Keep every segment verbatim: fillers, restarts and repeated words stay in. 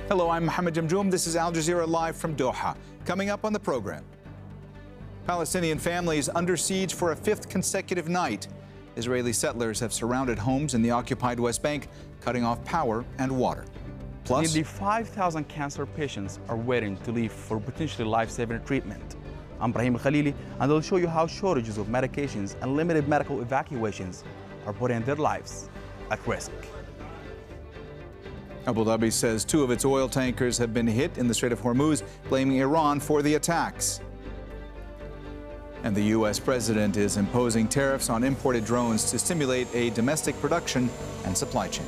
Hello, I'm Mohammed Jamjoom. This is Al Jazeera Live from Doha. Coming up on the program, Palestinian families under siege for a fifth consecutive night. Israeli settlers have surrounded homes in the occupied West Bank, cutting off power and water. Plus, nearly five thousand cancer patients are waiting to leave for potentially life-saving treatment. I'm Brahim Khalili, and I'll show you how shortages of medications and limited medical evacuations are putting their lives at risk. Abu Dhabi says two of its oil tankers have been hit in the Strait of Hormuz, blaming Iran for the attacks. And the U S president is imposing tariffs on imported drones to stimulate a domestic production and supply chain.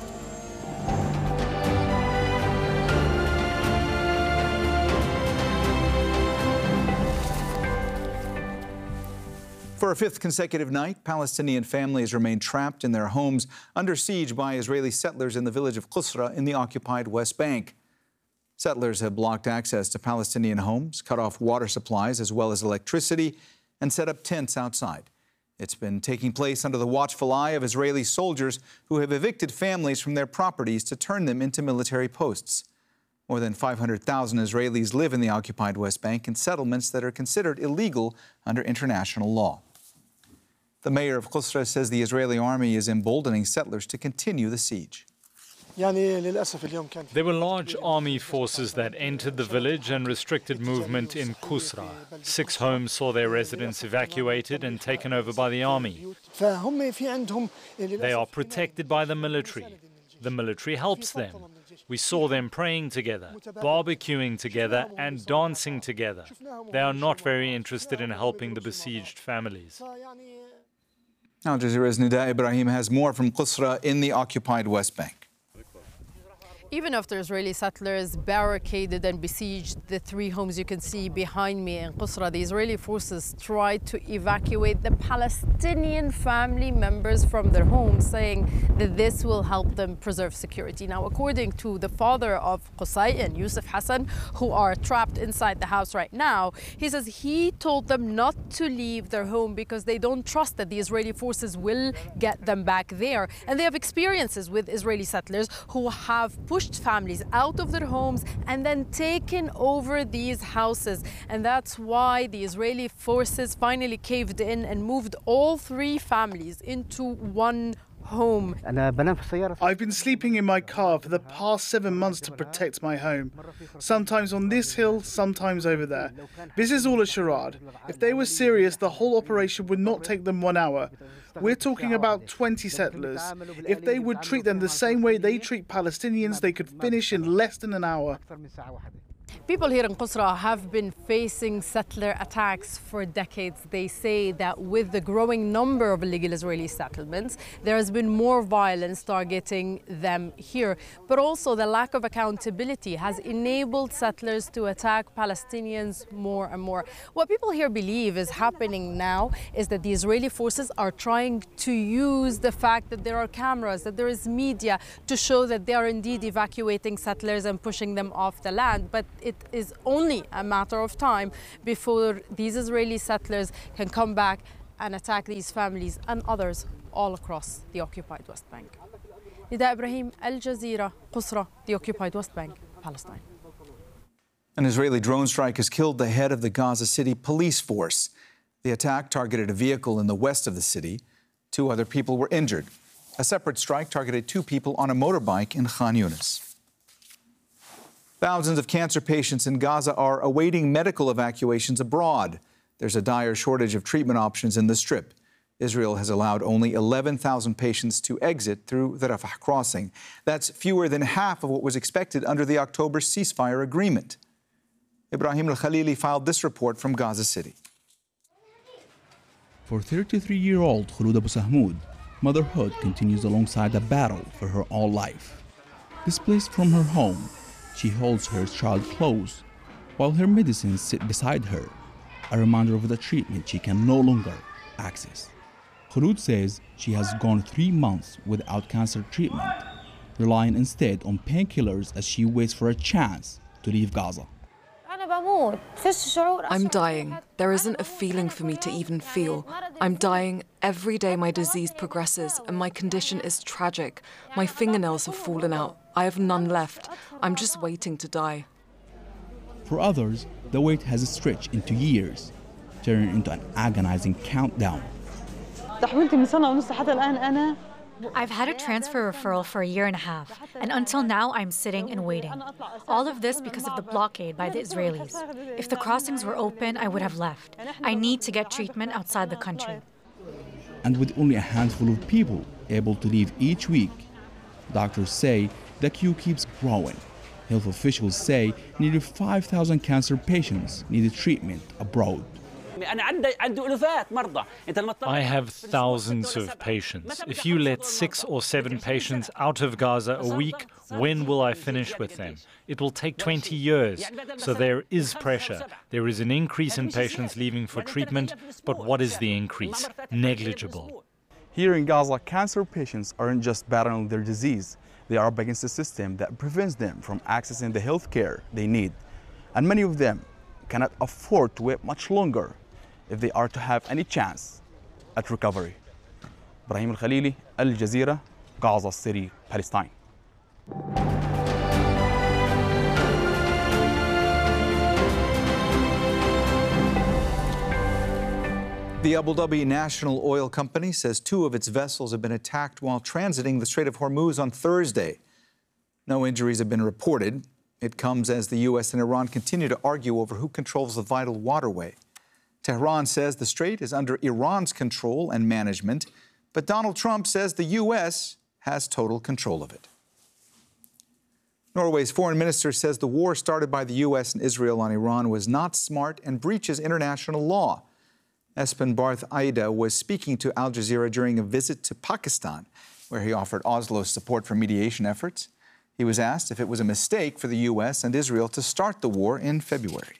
For a fifth consecutive night, Palestinian families remain trapped in their homes under siege by Israeli settlers in the village of Qusra in the occupied West Bank. Settlers have blocked access to Palestinian homes, cut off water supplies as well as electricity, and set up tents outside. It's been taking place under the watchful eye of Israeli soldiers who have evicted families from their properties to turn them into military posts. More than five hundred thousand Israelis live in the occupied West Bank in settlements that are considered illegal under international law. The mayor of Qusra says the Israeli army is emboldening settlers to continue the siege. There were large army forces that entered the village and restricted movement in Qusra. Six homes saw their residents evacuated and taken over by the army. They are protected by the military. The military helps them. We saw them praying together, barbecuing together, and dancing together. They are not very interested in helping the besieged families. Al Jazeera's Nida Ibrahim has more from Qusra in the occupied West Bank. Even after Israeli settlers barricaded and besieged the three homes you can see behind me in Qusra, the Israeli forces tried to evacuate the Palestinian family members from their homes, saying that this will help them preserve security. Now, according to the father of Qusay and Yusuf Hassan, who are trapped inside the house right now, he says he told them not to leave their home because they don't trust that the Israeli forces will get them back there. And they have experiences with Israeli settlers who have pushed families out of their homes and then taken over these houses. And that's why the Israeli forces finally caved in and moved all three families into one home. I've been sleeping in my car for the past seven months to protect my home. Sometimes on this hill, sometimes over there. This is all a charade. If they were serious, the whole operation would not take them one hour. We're talking about twenty settlers. If they would treat them the same way they treat Palestinians, they could finish in less than an hour. People here in Qusra have been facing settler attacks for decades. They say that with the growing number of illegal Israeli settlements, there has been more violence targeting them here. But also the lack of accountability has enabled settlers to attack Palestinians more and more. What people here believe is happening now is that the Israeli forces are trying to use the fact that there are cameras, that there is media, to show that they are indeed evacuating settlers and pushing them off the land. But it is only a matter of time before these Israeli settlers can come back and attack these families and others all across the occupied West Bank. Nida Ibrahim, Al Jazeera, Qusra, the occupied West Bank, Palestine. An Israeli drone strike has killed the head of the Gaza City police force. The attack targeted a vehicle in the west of the city. Two other people were injured. A separate strike targeted two people on a motorbike in Khan Yunis. Thousands of cancer patients in Gaza are awaiting medical evacuations abroad. There's a dire shortage of treatment options in the Strip. Israel has allowed only eleven thousand patients to exit through the Rafah crossing. That's fewer than half of what was expected under the October ceasefire agreement. Ibrahim al-Khalili filed this report from Gaza City. For thirty-three-year-old Khulud Abu Sahmoud, motherhood continues alongside the battle for her own life. Displaced from her home, she holds her child close while her medicines sit beside her, a reminder of the treatment she can no longer access. Khulud says she has gone three months without cancer treatment, relying instead on painkillers as she waits for a chance to leave Gaza. I'm dying. There isn't a feeling for me to even feel. I'm dying every day. My disease progresses and my condition is tragic. My fingernails have fallen out. I have none left. I'm just waiting to die. For others, the wait has stretched into years, turning into an agonizing countdown. I've had a transfer referral for a year and a half, and until now I'm sitting and waiting. All of this because of the blockade by the Israelis. If the crossings were open, I would have left. I need to get treatment outside the country. And with only a handful of people able to leave each week, doctors say the queue keeps growing. Health officials say nearly five thousand cancer patients needed treatment abroad. I have thousands of patients. If you let six or seven patients out of Gaza a week, when will I finish with them? It will take twenty years. So there is pressure. There is an increase in patients leaving for treatment, but what is the increase? Negligible. Here in Gaza, cancer patients aren't just battling their disease. They are up against a system that prevents them from accessing the health care they need. And many of them cannot afford to wait much longer if they are to have any chance at recovery. Ibrahim Al-Khalili, Al Jazeera, Gaza City, Palestine. The Abu Dhabi National Oil Company says two of its vessels have been attacked while transiting the Strait of Hormuz on Thursday. No injuries have been reported. It comes as the U S and Iran continue to argue over who controls the vital waterway. Tehran says the strait is under Iran's control and management, but Donald Trump says the U S has total control of it. Norway's foreign minister says the war started by the U S and Israel on Iran was not smart and breaches international law. Espen Barth Eide was speaking to Al Jazeera during a visit to Pakistan, where he offered Oslo's support for mediation efforts. He was asked if it was a mistake for the U S and Israel to start the war in February.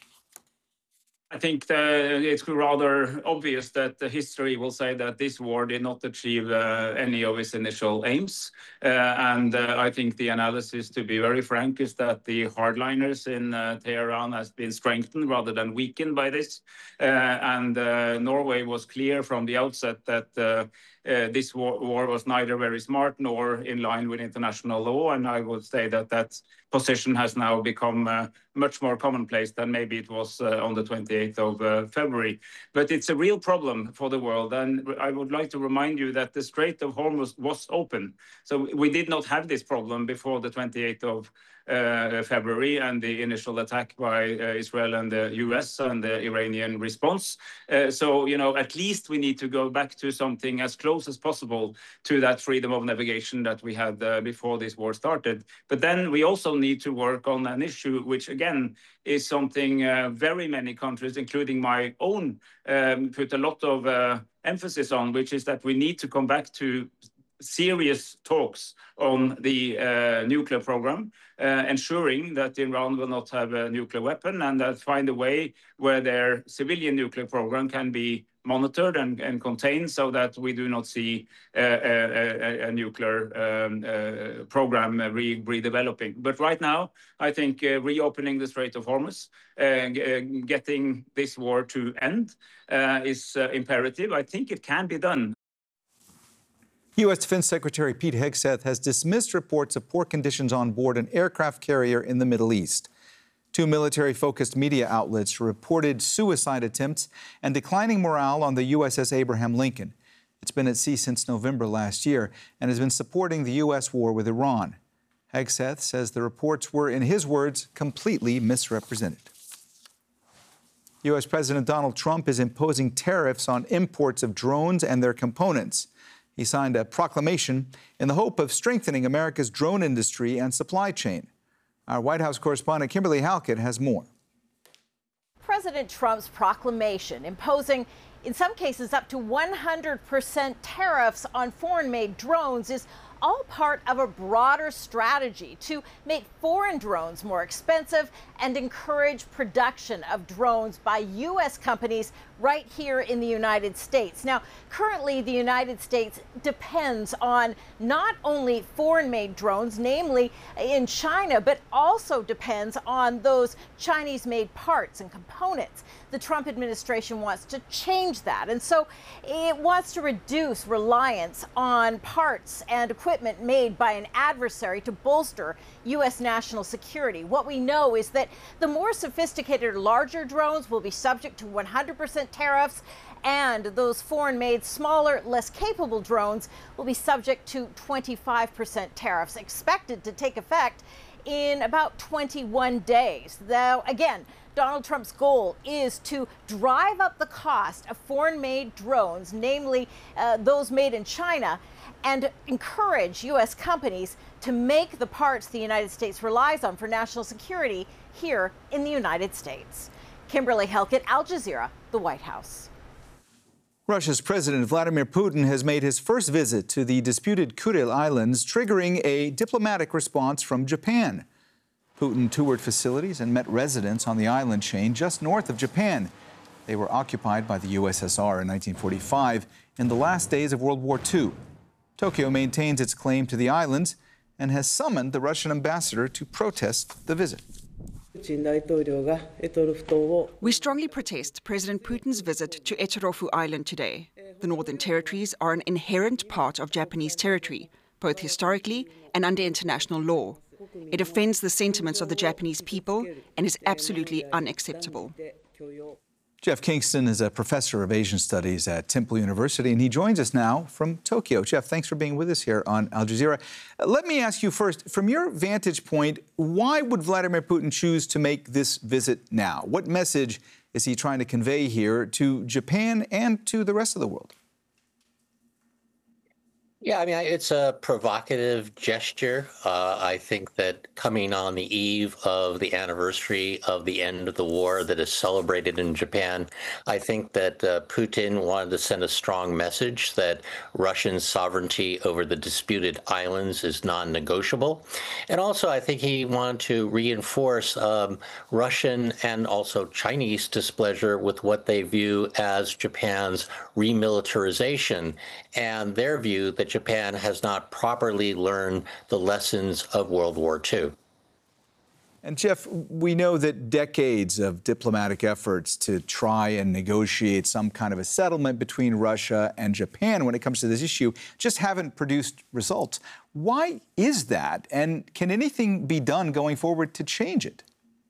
I think the, it's rather obvious that the history will say that this war did not achieve uh, any of its initial aims. Uh, and uh, I think the analysis, to be very frank, is that the hardliners in uh, Tehran has been strengthened rather than weakened by this. Uh, and uh, Norway was clear from the outset that uh, Uh, this war, war was neither very smart nor in line with international law, and I would say that that position has now become uh, much more commonplace than maybe it was uh, on the twenty-eighth of uh, February. But it's a real problem for the world, and I would like to remind you that the Strait of Hormuz was open. So we did not have this problem before the twenty-eighth of uh, February and the initial attack by uh, Israel and the U S and the Iranian response. Uh, so, you know, at least we need to go back to something as close as possible to that freedom of navigation that we had uh, before this war started. But then we also need to work on an issue which, again, is something uh, very many countries, including my own, um, put a lot of uh, emphasis on, which is that we need to come back to serious talks on the uh, nuclear program, uh, ensuring that Iran will not have a nuclear weapon, and that find a way where their civilian nuclear program can be monitored and, and contained, so that we do not see uh, a, a, a nuclear um, uh, program re redeveloping. But right now, I think uh, reopening the Strait of Hormuz, uh, getting this war to end uh, is uh, imperative. I think it can be done. U S Defense Secretary Pete Hegseth has dismissed reports of poor conditions on board an aircraft carrier in the Middle East. Two military-focused media outlets reported suicide attempts and declining morale on the U S S Abraham Lincoln. It's been at sea since November last year and has been supporting the U S war with Iran. Hegseth says the reports were, in his words, completely misrepresented. U S President Donald Trump is imposing tariffs on imports of drones and their components. He signed a proclamation in the hope of strengthening America's drone industry and supply chain. Our White House correspondent Kimberly Halkett has more. President Trump's proclamation imposing, in some cases, up to one hundred percent tariffs on foreign-made drones is all part of a broader strategy to make foreign drones more expensive and encourage production of drones by U S companies right here in the United States. Now, currently, the United States depends on not only foreign-made drones, namely in China, but also depends on those Chinese-made parts and components. The Trump administration wants to change that, and so it wants to reduce reliance on parts and equipment made by an adversary to bolster U S national security. What we know is that the more sophisticated, larger drones will be subject to one hundred percent tariffs, and those foreign-made, smaller, less capable drones will be subject to twenty-five percent tariffs, expected to take effect in about twenty-one days. Though, again, Donald Trump's goal is to drive up the cost of foreign-made drones, namely uh, those made in China, and encourage U S companies to make the parts the United States relies on for national security here in the United States. Kimberly Helkett, Al Jazeera, the White House. Russia's President Vladimir Putin has made his first visit to the disputed Kuril Islands, triggering a diplomatic response from Japan. Putin toured facilities and met residents on the island chain just north of Japan. They were occupied by the U S S R in nineteen forty-five in the last days of World War Two. Tokyo maintains its claim to the islands and has summoned the Russian ambassador to protest the visit. We strongly protest President Putin's visit to Echirofu Island today. The Northern Territories are an inherent part of Japanese territory, both historically and under international law. It offends the sentiments of the Japanese people and is absolutely unacceptable. Jeff Kingston is a professor of Asian Studies at Temple University, and he joins us now from Tokyo. Jeff, thanks for being with us here on Al Jazeera. Uh, let me ask you first, from your vantage point, why would Vladimir Putin choose to make this visit now? What message is he trying to convey here to Japan and to the rest of the world? Yeah, I mean, it's a provocative gesture. Uh, I think that coming on the eve of the anniversary of the end of the war that is celebrated in Japan, I think that uh, Putin wanted to send a strong message that Russian sovereignty over the disputed islands is non-negotiable. And also, I think he wanted to reinforce um, Russian and also Chinese displeasure with what they view as Japan's remilitarization and their view that Japan has not properly learned the lessons of World War Two. And Jeff, we know that decades of diplomatic efforts to try and negotiate some kind of a settlement between Russia and Japan when it comes to this issue just haven't produced results. Why is that? And can anything be done going forward to change it?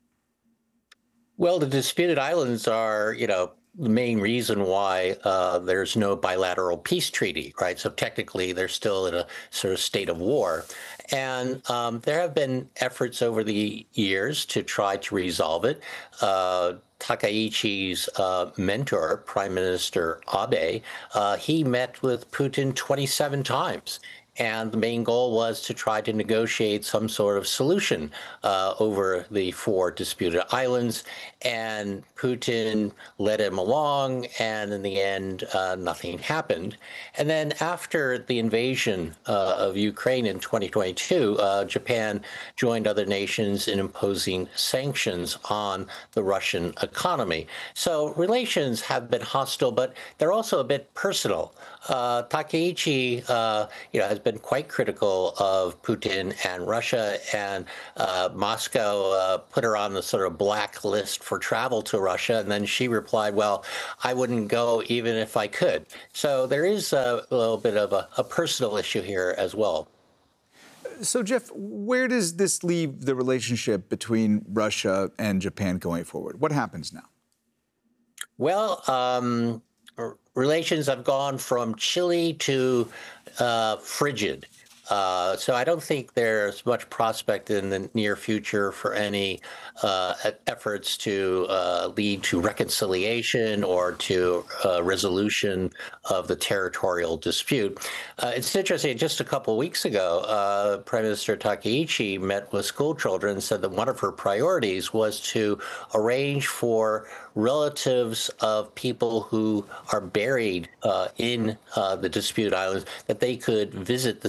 Well, the disputed islands are, you know, the main reason why uh, there's no bilateral peace treaty, right? So technically, they're still in a sort of state of war. And um, there have been efforts over the years to try to resolve it. Uh, Takaichi's uh, mentor, Prime Minister Abe, uh, he met with Putin twenty-seven times. And the main goal was to try to negotiate some sort of solution uh, over the four disputed islands. And Putin led him along, and in the end, uh, nothing happened. And then after the invasion uh, of Ukraine in twenty twenty-two, uh, Japan joined other nations in imposing sanctions on the Russian economy. So relations have been hostile, but they're also a bit personal. Uh, Takaichi, uh, you know, has been quite critical of Putin and Russia, and uh, Moscow uh, put her on the sort of black list for travel to Russia, and then she replied, well, I wouldn't go even if I could. So there is a little bit of a, a personal issue here as well. So, Jeff, where does this leave the relationship between Russia and Japan going forward? What happens now? Well, um, relations have gone from chilly to uh, frigid. Uh, so I don't think there's much prospect in the near future for any uh, efforts to uh, lead to reconciliation or to uh, resolution of the territorial dispute. Uh, it's interesting, just a couple of weeks ago, uh, Prime Minister Takaichi met with school children and said that one of her priorities was to arrange for relatives of people who are buried uh, in uh, the disputed islands, that they could visit the cemetery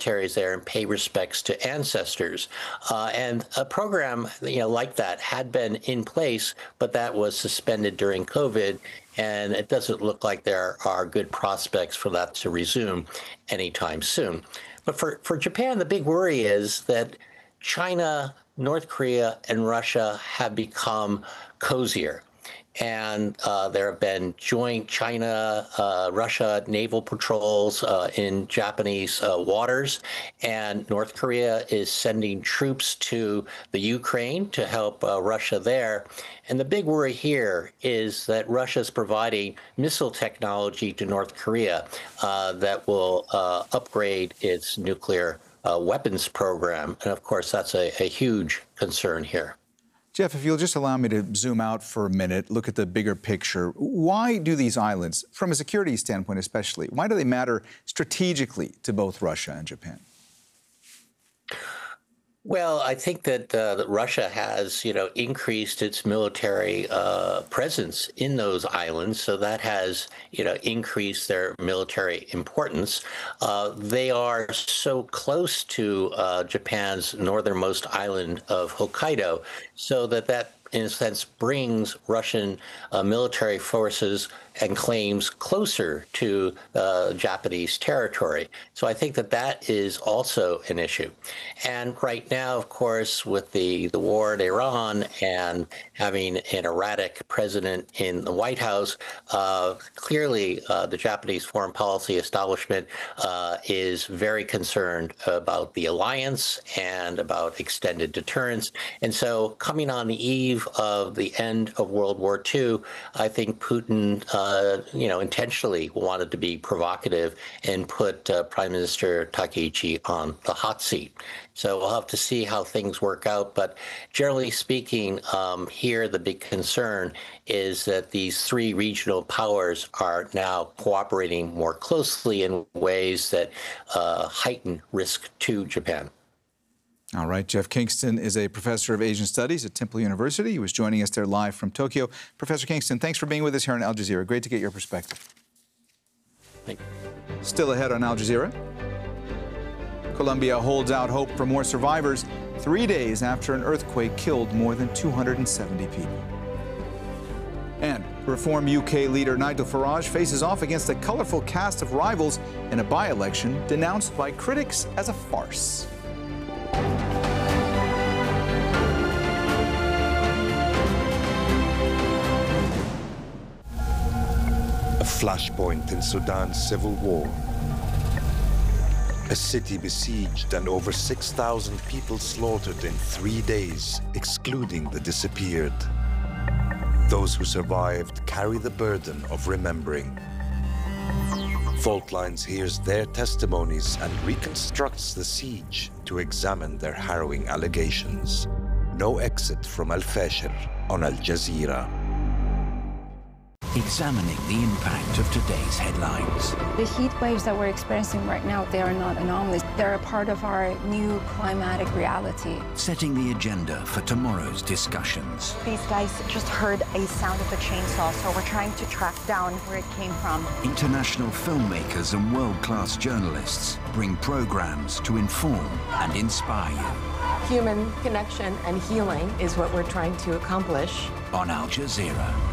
dignitaries there and pay respects to ancestors. Uh, and a program, you know, like that had been in place, but that was suspended during COVID. And it doesn't look like there are good prospects for that to resume anytime soon. But for, for Japan, the big worry is that China, North Korea, and Russia have become cozier. And uh, there have been joint China, uh, Russia naval patrols uh, in Japanese uh, waters. And North Korea is sending troops to the Ukraine to help uh, Russia there. And the big worry here is that Russia is providing missile technology to North Korea uh, that will uh, upgrade its nuclear uh, weapons program. And of course, that's a, a huge concern here. Jeff, if you'll just allow me to zoom out for a minute, look at the bigger picture. Why do these islands, from a security standpoint especially, why do they matter strategically to both Russia and Japan? Well, I think that, uh, that Russia has, you know, increased its military uh, presence in those islands, so that has, you know, increased their military importance. Uh, they are so close to uh, Japan's northernmost island of Hokkaido, so that that, in a sense, brings Russian uh, military forces and claims closer to uh, Japanese territory. So I think that that is also an issue. And right now, of course, with the, the war in Iran and having an erratic president in the White House, uh, clearly uh, the Japanese foreign policy establishment uh, is very concerned about the alliance and about extended deterrence. And so coming on the eve of the end of World War Two, I think Putin uh, Uh, you know, intentionally wanted to be provocative and put uh, Prime Minister Takaichi on the hot seat. So we'll have to see how things work out. But generally speaking, um, here the big concern is that these three regional powers are now cooperating more closely in ways that uh, heighten risk to Japan. All right, Jeff Kingston is a professor of Asian Studies at Temple University. He was joining us there live from Tokyo. Professor Kingston, thanks for being with us here on Al Jazeera. Great to get your perspective. Thank you. Still ahead on Al Jazeera. Colombia holds out hope for more survivors three days after an earthquake killed more than two hundred seventy people. And Reform U K leader Nigel Farage faces off against a colorful cast of rivals in a by-election denounced by critics as a farce. A flashpoint in Sudan's civil war. A city besieged and over six thousand people slaughtered in three days, excluding the disappeared. Those who survived carry the burden of remembering. Fault Lines hears their testimonies and reconstructs the siege to examine their harrowing allegations. No exit from Al Fashir on Al Jazeera. Examining the impact of today's headlines. The heat waves that we're experiencing right now, they are not anomalies. They're a part of our new climatic reality. Setting the agenda for tomorrow's discussions. These guys just heard a sound of a chainsaw, so we're trying to track down where it came from. International filmmakers and world-class journalists bring programs to inform and inspire you. Human connection and healing is what we're trying to accomplish. On Al Jazeera.